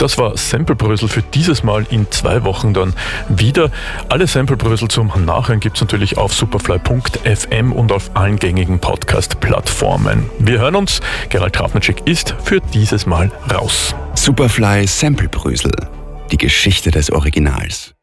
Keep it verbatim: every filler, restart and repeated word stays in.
Das war Samplebrösel für dieses Mal, in zwei Wochen dann wieder. Alle Samplebrösel zum Nachhören gibt es natürlich auf superfly punkt f m und auf allen gängigen Podcast-Plattformen. Wir hören uns. Gerald Trafnicek ist für dieses Mal raus. Superfly Samplebrösel. Die Geschichte des Originals.